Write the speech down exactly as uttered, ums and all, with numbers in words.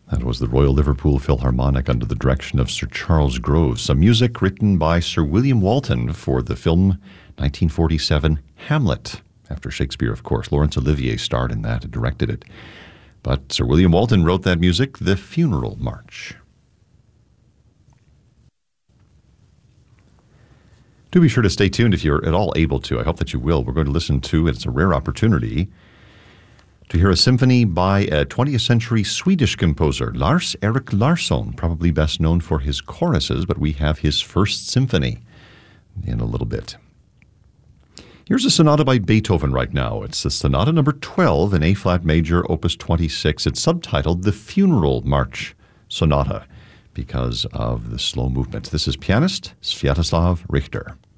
That was the Royal Liverpool Philharmonic under the direction of Sir Charles Groves. Some music written by Sir William Walton for the film nineteen forty-seven Hamlet. After Shakespeare, of course. Laurence Olivier starred in that and directed it. But Sir William Walton wrote that music, The Funeral March. Do be sure to stay tuned if you're at all able to. I hope that you will. We're going to listen to, it's a rare opportunity, to hear a symphony by a twentieth century Swedish composer, Lars-Erik Larsson, probably best known for his choruses, but we have his first symphony in a little bit. Here's a sonata by Beethoven right now. It's the Sonata number twelve in A-flat major, opus twenty-six. It's subtitled The Funeral March Sonata because of the slow movement. This is pianist Sviatoslav Richter.